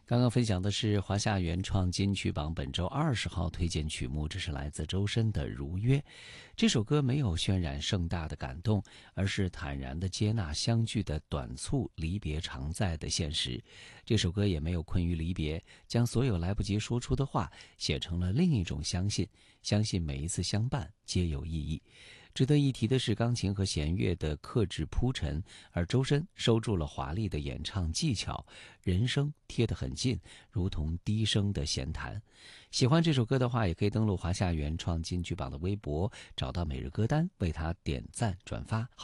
刚刚分享的是华夏原创金曲榜本周20号推荐曲目，这是来自周深的《如约》。这首歌没有渲染盛大的感动，而是坦然地接纳相聚的短促，离别常在的现实。这首歌也没有困于离别，将所有来不及说出的话写成了另一种相信，相信每一次相伴皆有意义。值得一提的是，钢琴和弦乐的克制铺陈，而周深收住了华丽的演唱技巧，人声贴得很近，如同低声的弦弹。喜欢这首歌的话，也可以登录华夏原创金曲榜的微博，找到每日歌单，为它点赞转发。